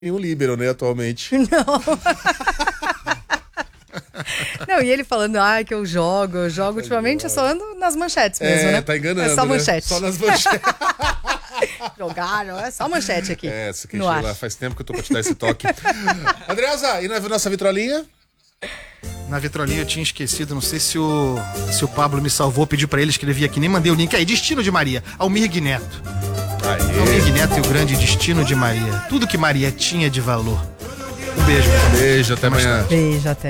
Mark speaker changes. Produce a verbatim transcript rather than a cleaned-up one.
Speaker 1: Tem um líbero, né, atualmente.
Speaker 2: Não. Não, e ele falando, ah, que eu jogo, eu jogo. Ultimamente eu só ando nas manchetes mesmo,
Speaker 1: é,
Speaker 2: né?
Speaker 1: tá enganando,
Speaker 2: É só
Speaker 1: né?
Speaker 2: manchete.
Speaker 1: Só nas manchetes.
Speaker 2: Jogaram, é só manchete aqui.
Speaker 1: É, essa que
Speaker 2: no ar.
Speaker 1: lá faz tempo que eu tô pra te dar esse toque. Andreasa, e na nossa vitrolinha?
Speaker 3: Na vitrolinha eu tinha esquecido, não sei se o, se o Pablo me salvou, pediu pra ele escrever aqui, nem mandei o link aí. Destino de Maria, Almir Neto.
Speaker 1: Aê.
Speaker 3: Almir Neto e o grande Destino de Maria. Tudo que Maria tinha de valor. Um beijo.
Speaker 1: Beijo, até amanhã.
Speaker 2: Beijo, até.